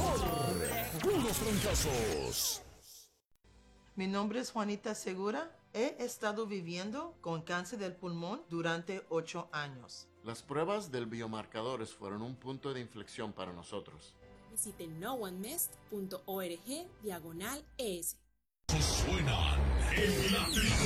Puros Trancazos. Mi nombre es Juanita Segura. He estado viviendo con cáncer del pulmón durante 8 años. Las pruebas del biomarcadores fueron un punto de inflexión para nosotros. Visite noonemest.org/es. Suenan en la tribu.